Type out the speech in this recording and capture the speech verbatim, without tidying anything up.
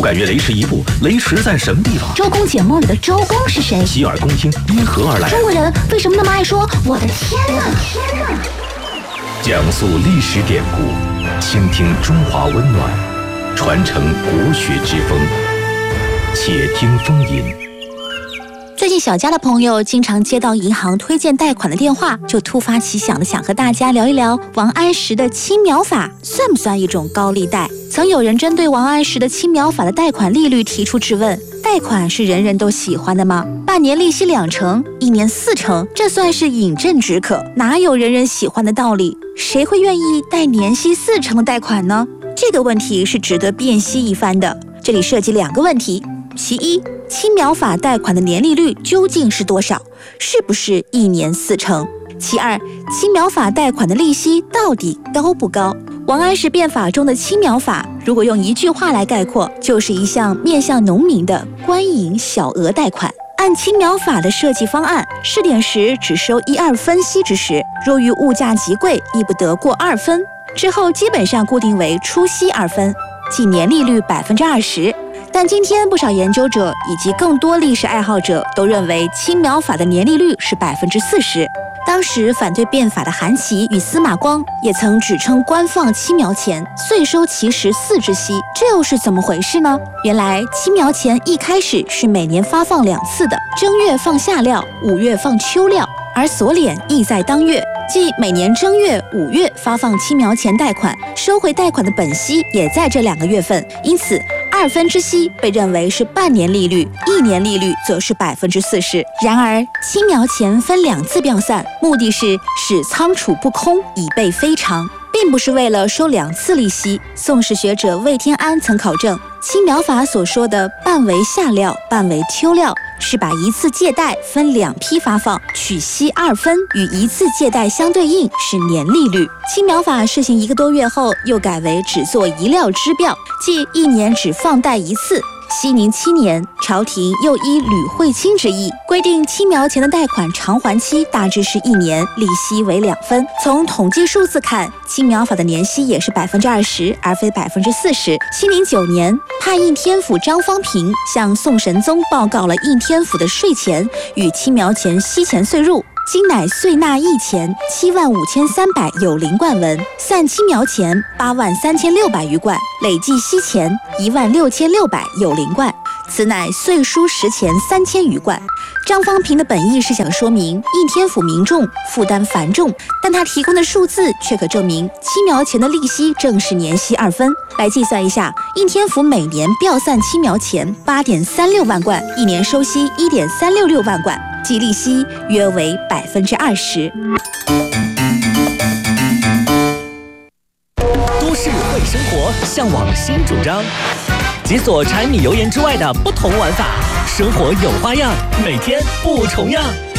敢越雷池一步，雷池在什么地方？ 周公解梦里的周公是谁？ 洗耳恭听，因何而来？ 中国人为什么那么爱说我的天哪？天哪！ 讲述历史典故，倾听中华温暖，传承国学之风。且听风吟。 最近小佳的朋友经常接到银行推荐贷款的电话，就突发奇想的想和大家聊一聊王安石的青苗法算不算一种高利贷？曾有人针对王安石的青苗法的贷款利率提出质问：贷款是人人都喜欢的吗？半年利息两成，一年四成，这算是饮鸩止渴，哪有人人喜欢的道理？谁会愿意贷年息四成的贷款呢？这个问题是值得辨析一番的。这里涉及两个问题。其一，青苗法贷款的年利率究竟是多少？是不是一年四成？其二，青苗法贷款的利息到底高不高？王安石变法中的青苗法，如果用一句话来概括，就是一项面向农民的官营小额贷款。按青苗法的设计方案，试点时只收一二分息之时，若遇物价极贵，亦不得过二分。之后基本上固定为初息二分，即年利率百分之二十。但今天不少研究者以及更多历史爱好者都认为青苗法的年利率是百分之四十。当时反对变法的韩琦与司马光也曾指称官放青苗钱，岁收其实四之息，这又是怎么回事呢？原来青苗钱一开始是每年发放两次的，正月放夏料，五月放秋料，而锁敛亦在当月，即每年正月、五月发放青苗钱贷款，收回贷款的本息也在这两个月份，因此二分之息被认为是半年利率，一年利率则是百分之四十。然而，青苗钱分两次调散，目的是使仓储不空，以备非常，并不是为了收两次利息。宋史学者魏天安曾考证，青苗法所说的半为夏料，半为秋料，是把一次借贷分两批发放，取息二分，与一次借贷相对应，是年利率。青苗法试行一个多月后，又改为只做一料支票，即一年只放贷一次。熙宁七年，朝廷又依吕惠卿之意，规定青苗钱的贷款偿还期大致是一年，利息为两分。从统计数字看，青苗法的年息也是百分之二十，而非百分之四十。熙宁九年，判应天府张方平向宋神宗报告了应天府的税钱与青苗钱息钱岁入。今乃岁纳役钱七万五千三百有零贯文，散青苗钱八万三千六百余贯，累计息钱一万六千六百有零贯，此乃岁输实钱三千余贯。张方平的本意是想说明应天府民众负担繁重，但他提供的数字却可证明青苗钱的利息正是年息二分。来计算一下，应天府每年调散青苗钱八点三六万贯，一年收息一点三六六万贯，即利息约为百分之二十。 都市会生活，向往新主张，解锁柴米油盐之外的不同玩法，生活有花样，每天不重样。